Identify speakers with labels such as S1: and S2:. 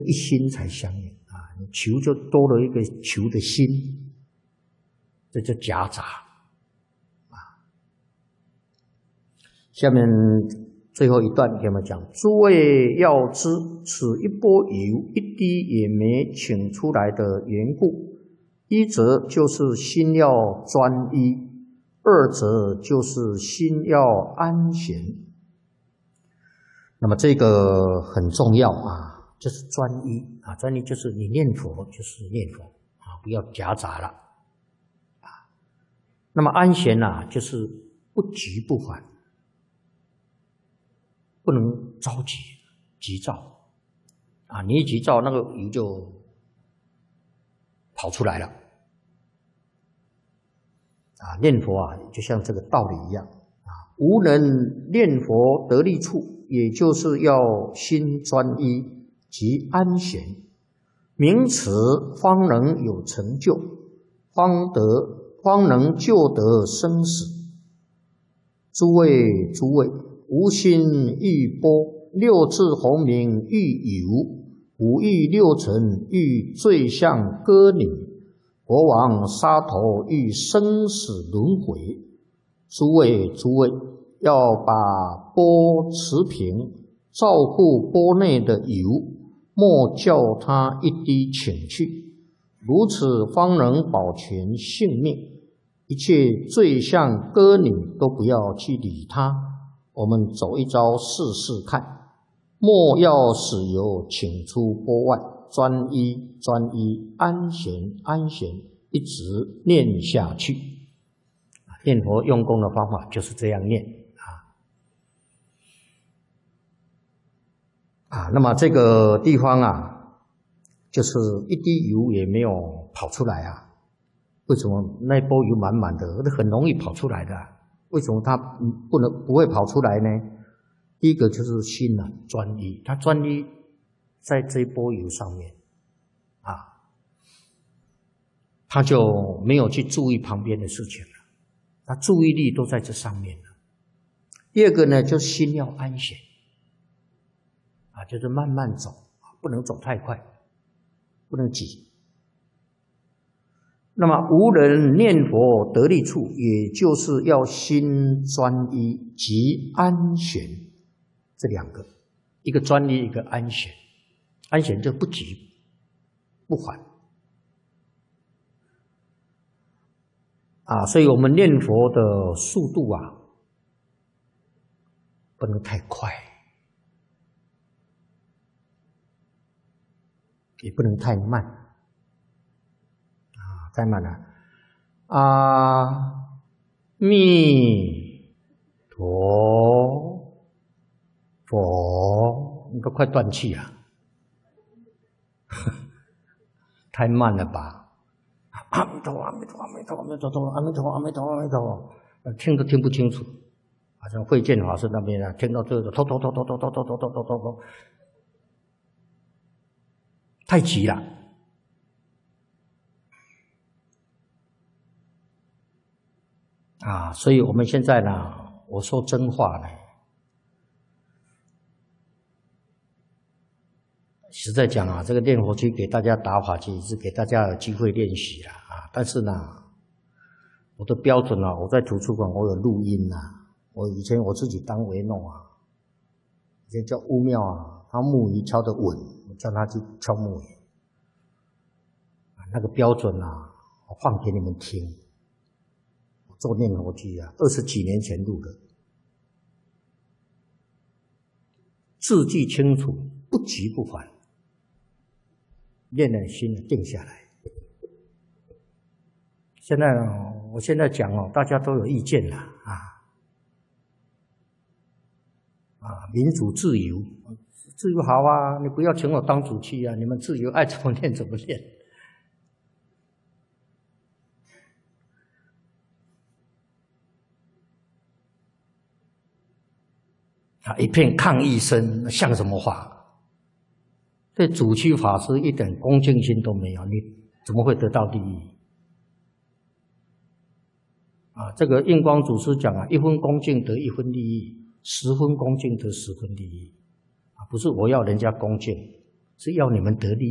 S1: 一心才相应啊。你求就多了一个求的心，这就夹杂啊。下面最后一段给我们讲：诸位要知，此一波油一滴也没请出来的缘故，一则就是心要专一，二则就是心要安闲。那么这个很重要啊，就是专一啊，专一就是你念佛就是念佛啊，不要夹杂了啊。那么安闲啊，就是不急不缓。不能着急、急躁啊！你一急躁，那个油就跑出来了啊！念佛啊，就像这个道理一样啊！无能念佛得力处，也就是要心专一及安闲，名此方能有成就，方能救得生死。诸位。无心欲波，六字洪名欲有，五欲六尘欲坠向歌女，国王杀头欲生死轮回。诸位，要把波持平，照顾波内的油，莫叫它一滴请去，如此方能保全性命。一切坠向歌女都不要去理它。我们走一遭试试看，莫要使油请出波外，专一，安闲，一直念下去。念佛用功的方法就是这样念啊。那么这个地方啊，就是一滴油也没有跑出来啊。为什么那波油满满的，很容易跑出来的啊？为什么它不会跑出来呢？第一个就是心啊，专一，它专一在这一波油上面啊，他就没有去注意旁边的事情了，他注意力都在这上面了。第二个呢，就是心要安闲啊，就是慢慢走，不能走太快，不能急。那么无人念佛得力处，也就是要心专一及安闲，这两个，一个专一，一个安闲。安闲就不急不缓啊，所以我们念佛的速度啊，不能太快，也不能太慢。太慢了，阿弥陀佛，你都快断气了，太慢了吧？阿弥陀，阿弥陀，阿弥陀，阿弥陀陀，阿弥陀，阿弥陀，阿弥陀，听都听不清楚。好像慧见法师那边啊，听到这个头，太急了。啊，所以我们现在呢，我说真话呢，实在讲啊，这个念佛机给大家打法机，是给大家有机会练习了啊。但是呢，我的标准啊，我在图书馆我有录音啊，以前我自己当维诺啊，以前叫乌庙啊，他木鱼敲得稳，我叫他去敲木鱼，那个标准啊，我放给你们听。做念佛机啊，20几年前录的，字迹清楚，不急不缓，念了心定下来。现在我现在讲哦，大家都有意见了民主自由，自由好啊，你不要请我当主席啊，你们自由爱怎么念怎么念。一片抗议声，像什么话？对主区法师一点恭敬心都没有，你怎么会得到利益？这个印光祖师讲啊，1分恭敬得1分利益，10分恭敬得10分利益。不是我要人家恭敬， 是要你们得利。